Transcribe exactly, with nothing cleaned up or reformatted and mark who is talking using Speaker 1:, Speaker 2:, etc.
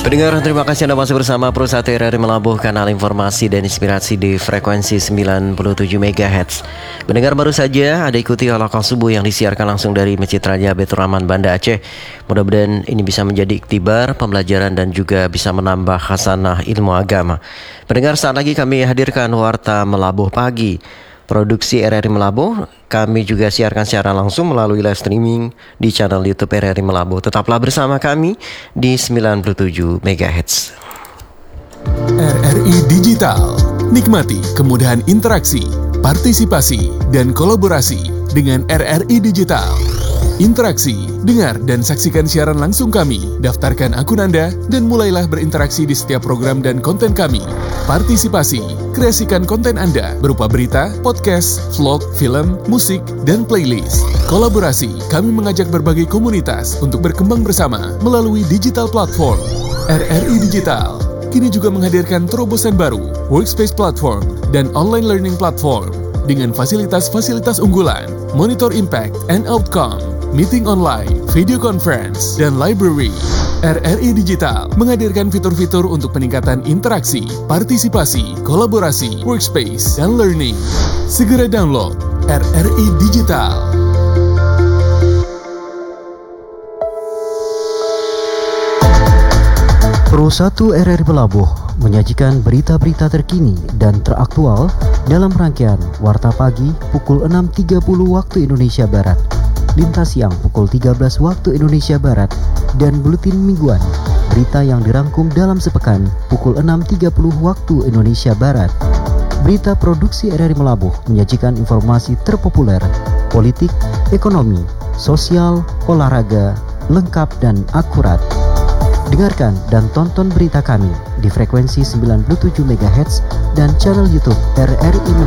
Speaker 1: Pendengar, terima kasih Anda masih bersama Pro satu R R I Melabuh, kanal informasi dan inspirasi di frekuensi sembilan puluh tujuh megahertz. Pendengar, baru saja ada ikuti holokos subuh yang disiarkan langsung dari Masjid Raja Baitur Rahman, Banda Aceh. Mudah-mudahan ini bisa menjadi iktibar, pembelajaran dan juga bisa menambah khasanah ilmu agama. Pendengar, saat lagi kami hadirkan Warta Melabuh Pagi. Produksi R R I Melabuh kami juga siarkan secara langsung melalui live streaming di channel YouTube R R I Melabuh. Tetaplah bersama kami di sembilan puluh tujuh megahertz.
Speaker 2: R R I Digital. Nikmati kemudahan interaksi, partisipasi, dan kolaborasi dengan R R I Digital. Interaksi, dengar dan saksikan siaran langsung kami. Daftarkan akun Anda dan mulailah berinteraksi di setiap program dan konten kami. Partisipasi, kreasikan konten Anda berupa berita, podcast, vlog, film, musik, dan playlist. Kolaborasi, kami mengajak berbagai komunitas untuk berkembang bersama melalui digital platform. R R I Digital kini juga menghadirkan terobosan baru, workspace platform, dan online learning platform dengan fasilitas-fasilitas unggulan, monitor impact and outcome, meeting online, video conference, dan library. R R I Digital menghadirkan fitur-fitur untuk peningkatan interaksi, partisipasi, kolaborasi, workspace, dan learning. Segera download R R I Digital.
Speaker 3: Pro satu R R I Melabuh menyajikan berita-berita terkini dan teraktual dalam rangkaian Warta Pagi pukul enam tiga puluh waktu Indonesia Barat, Lintas Siang pukul tiga belas waktu Indonesia Barat, dan Buletin Mingguan, berita yang dirangkum dalam sepekan pukul enam tiga puluh waktu Indonesia Barat. Berita produksi R R I Melabuh menyajikan informasi terpopuler, politik, ekonomi, sosial, olahraga, lengkap dan akurat. Dengarkan dan tonton berita kami di frekuensi sembilan puluh tujuh megahertz dan channel YouTube R R I